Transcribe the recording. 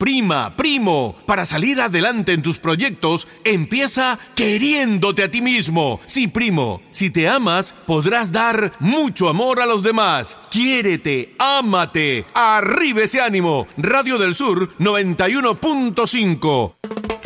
Prima, primo, para salir adelante en tus proyectos, empieza queriéndote a ti mismo. Sí, primo, si te amas, podrás dar mucho amor a los demás. Quiérete, ámate, arriba ese ánimo. Radio del Sur 91.5.